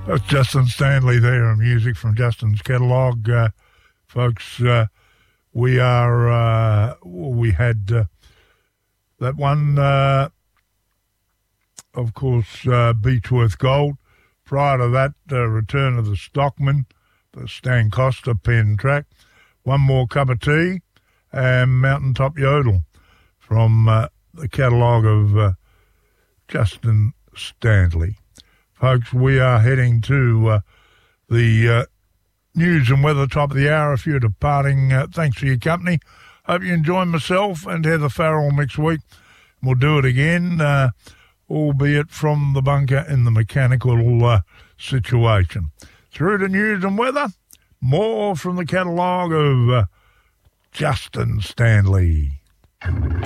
That's Justin Stanley there, and music from Justin's catalogue. Folks, we had that one, of course, Beechworth Gold. Prior to that, Return of the Stockman, the Stan Costa pen track. One More Cup of Tea, and Mountaintop Yodel from the catalogue of Justin Stanley. Folks, we are heading to the news and weather top of the hour. If you're departing, thanks for your company. Hope you enjoy myself and Heather Farrell next week. We'll do it again, albeit from the bunker in the mechanical situation. Through to news and weather, more from the catalogue of Justin Stanley.